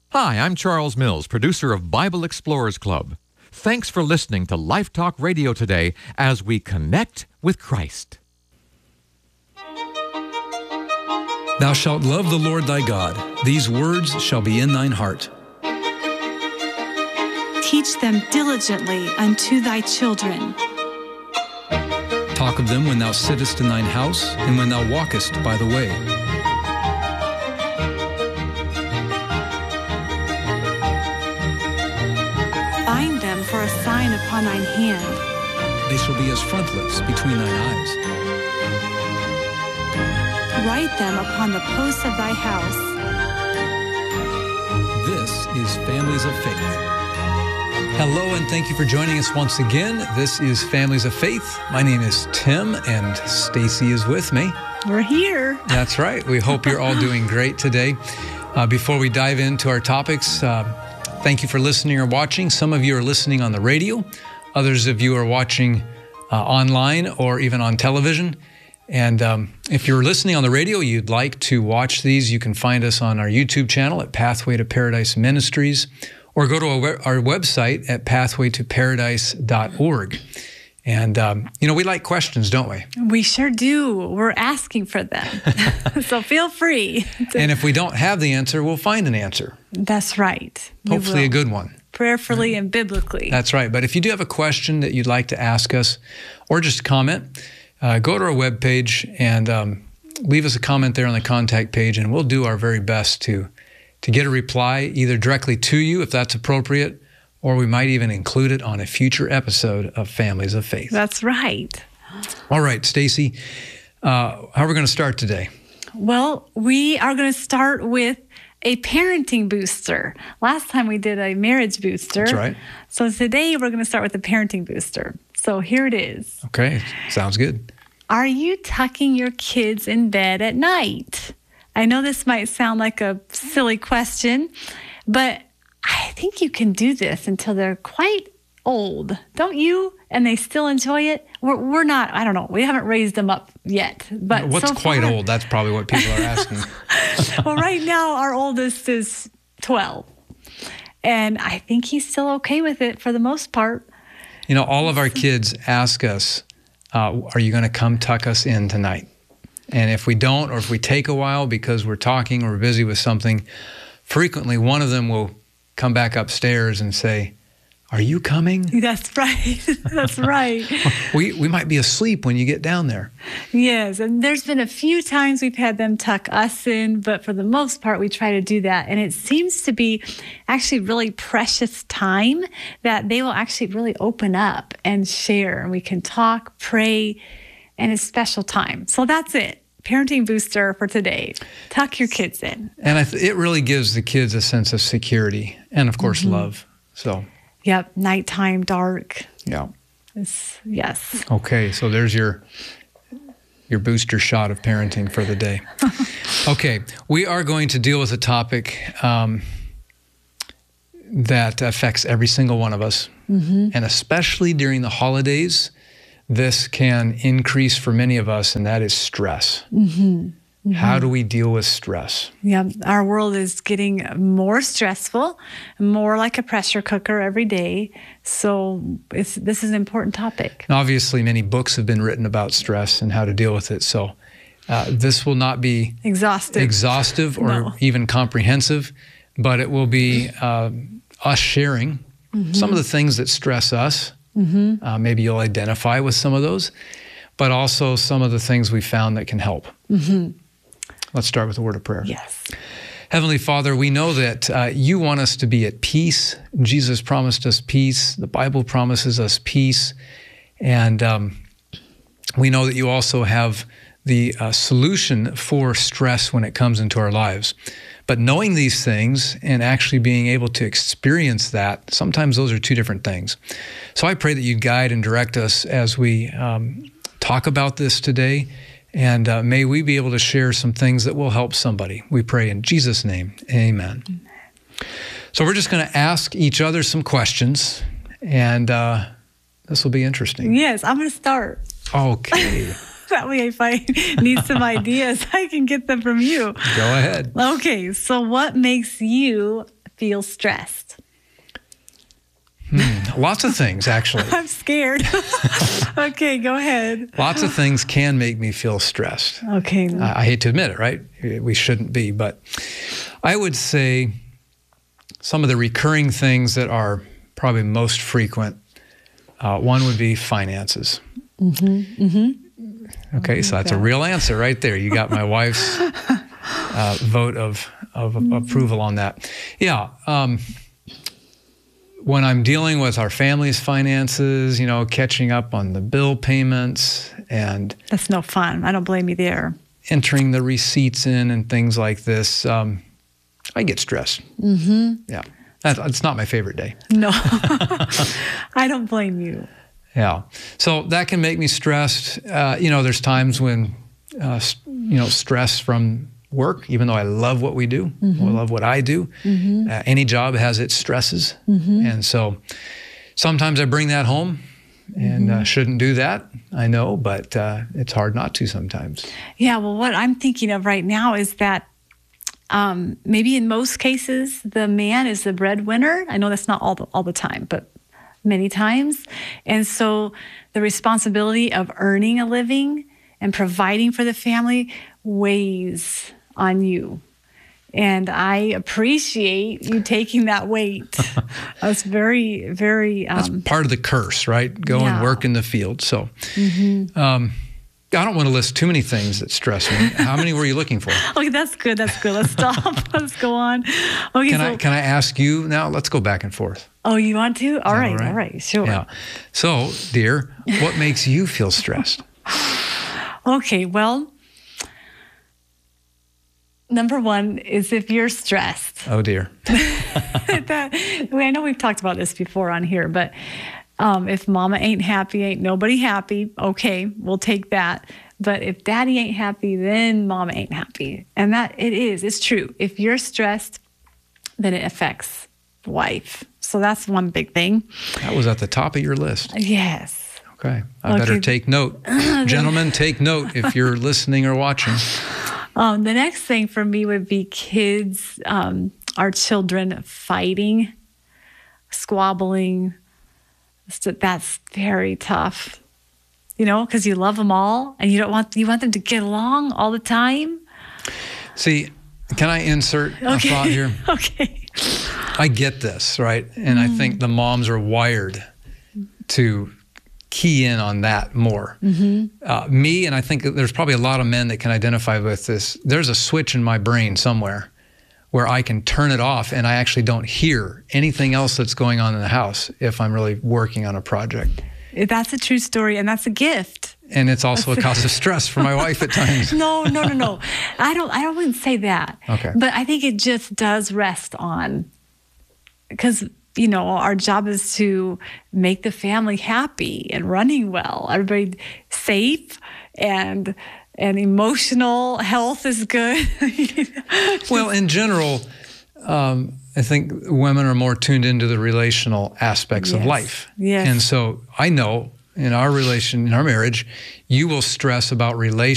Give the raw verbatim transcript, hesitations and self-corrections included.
Hi, I'm Charles Mills, producer of Bible Explorers Club. Thanks for listening to Life Talk Radio today as we connect with Christ. Thou shalt love the Lord thy God. These words shall be in thine heart. Teach them diligently unto thy children. Talk of them when thou sittest in thine house, and when thou walkest by the way. Bind them for a sign upon thine hand. They shall be as frontlets between thine eyes. Write them upon the posts of thy house. This is Families of Faith. Hello, and thank you for joining us once again. This is Families of Faith. My name is Tim, and Stacy is with me. We're here. That's right. We hope you're all doing great today. Uh, before we dive into our topics, uh, thank you for listening or watching. Some of you are listening on the radio. Others of you are watching uh, online or even on television. And um, if you're listening on the radio, you'd like to watch these, you can find us on our YouTube channel at Pathway to Paradise Ministries, or go to our, our website at pathway to paradise dot org. And, um, you know, we like questions, don't we? We sure do. We're asking for them. So feel free. To... And if we don't have the answer, we'll find an answer. That's right. We Hopefully will. a good one. Prayerfully and biblically. That's right. But if you do have a question that you'd like to ask us, or just comment, uh, go to our webpage and um, leave us a comment there on the contact page, and we'll do our very best to to get a reply either directly to you, if that's appropriate, or we might even include it on a future episode of Families of Faith. That's right. All right, Stacy, uh, how are we going to start today? Well, we are going to start with a parenting booster. Last time we did a marriage booster. That's right. So today we're going to start with a parenting booster. So here it is. Okay, sounds good. Are you tucking your kids in bed at night? I know this might sound like a silly question, but I think you can do this until they're quite old, don't you? And they still enjoy it. We're, we're not, I don't know, we haven't raised them up yet. But What's so quite far, old? That's probably what people are asking. Well, right now, our oldest is twelve. And I think he's still okay with it for the most part. You know, all of our kids ask us, uh, are you going to come tuck us in tonight? And if we don't, or if we take a while because we're talking or we're busy with something, frequently one of them will come back upstairs and say, are you coming? That's right. That's right. we we might be asleep when you get down there. Yes, and there's been a few times we've had them tuck us in, but for the most part, we try to do that. And it seems to be actually really precious time that they will actually really open up and share. And we can talk, pray, and it's special time. So that's it. Parenting booster for today. Tuck your kids in. And I th- it really gives the kids a sense of security and, of course, mm-hmm. love. So. Yep, nighttime, dark. Yeah. It's, yes. Okay, so there's your your booster shot of parenting for the day. Okay, we are going to deal with a topic um, that affects every single one of us, mm-hmm. and especially during the holidays, this can increase for many of us, and that is stress. Mm-hmm. Mm-hmm. How do we deal with stress? Yeah, our world is getting more stressful, more like a pressure cooker every day. So it's, this is an important topic. Obviously, many books have been written about stress and how to deal with it. So uh, this will not be exhaustive, exhaustive or no. even comprehensive, but it will be uh, us sharing mm-hmm. some of the things that stress us. Mm-hmm. Uh, maybe you'll identify with some of those, but also some of the things we found that can help. Mm-hmm. Let's start with a word of prayer. Yes. Heavenly Father, we know that uh, you want us to be at peace. Jesus promised us peace. The Bible promises us peace. And um, we know that you also have the uh, solution for stress when it comes into our lives. But knowing these things and actually being able to experience that, sometimes those are two different things. So I pray that you'd guide and direct us as we um, talk about this today. And uh, may we be able to share some things that will help somebody. We pray in Jesus' name, amen. Amen. So we're just going to ask each other some questions, and uh, this will be interesting. Yes, I'm going to start. Okay. That way if I need some ideas, I can get them from you. Go ahead. Okay, so what makes you feel stressed? Hmm, lots of things, actually. I'm scared. Okay, go ahead. Lots of things can make me feel stressed. Okay. I, I hate to admit it, right? We shouldn't be, but I would say some of the recurring things that are probably most frequent, uh, one would be finances. Mm-hmm. Mm-hmm. Okay, so that's a real answer right there. You got my wife's uh, vote of, of mm-hmm. approval on that. Yeah. Um, when I'm dealing with our family's finances, you know, catching up on the bill payments and... That's no fun. I don't blame you there. Entering the receipts in and things like this, um, I get stressed. Mm-hmm. Yeah. That's, it's not my favorite day. No. I don't blame you. Yeah. So that can make me stressed. Uh, you know, there's times when, uh, you know, stress from work, even though I love what we do, mm-hmm. I love what I do. Mm-hmm. Uh, any job has its stresses. Mm-hmm. And so sometimes I bring that home and mm-hmm. uh, shouldn't do that, I know, but uh, it's hard not to sometimes. Yeah, well, what I'm thinking of right now is that um, maybe in most cases, the man is the breadwinner. I know that's not all the, all the time, but many times. And so the responsibility of earning a living and providing for the family weighs on you. And I appreciate you taking that weight. That's very, very... Um, That's part of the curse, right? Go yeah. and work in the field. So mm-hmm. um, I don't want to list too many things that stress me. How many were you looking for? Okay, that's good. That's good. Let's stop. Let's go on. Okay, can so, I can I ask you now? Let's go back and forth. Oh, you want to? All right, all right. All right. Sure. Yeah. So, dear, what makes you feel stressed? Okay, well... Number one is if you're stressed. Oh, dear. that, I know we've talked about this before on here, but um, if mama ain't happy, ain't nobody happy. Okay, we'll take that. But if daddy ain't happy, then mama ain't happy. And that it is, it's true. If you're stressed, then it affects the wife. So that's one big thing. That was at the top of your list. Yes. Okay. I okay. better take note. Gentlemen, take note if you're listening or watching. Um, the next thing for me would be kids, um, our children fighting, squabbling. So that's very tough, you know, because you love them all and you don't want you want them to get along all the time. See, can I insert okay. a thought here? Okay. I get this, right? And mm. I think the moms are wired to key in on that more. Mm-hmm. Uh, me, and I think there's probably a lot of men that can identify with this, there's a switch in my brain somewhere where I can turn it off and I actually don't hear anything else that's going on in the house if I'm really working on a project. That's a true story, and that's a gift. And it's also that's a cause of stress for my wife at times. No, no, no, no. I don't, I wouldn't say that. Okay. But I think it just does rest on, because you know, our job is to make the family happy and running well, everybody safe, and and emotional health is good. Well, in general, um, I think women are more tuned into the relational aspects yes. of life. Yes. And so I know in our relation, in our marriage, you will stress about relationships